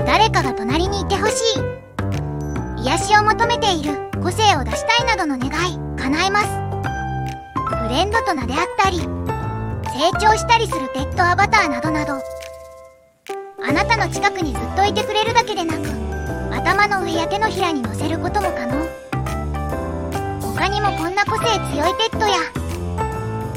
誰かが隣にいてほしい、癒しを求めている、個性を出したいなどの願い叶えます。フレンドと名であったり、成長したりするペットアバターなどなど、あなたの近くにずっといてくれるだけでなく、頭の上や手のひらに乗せることも可能。他にもこんな個性強いペットや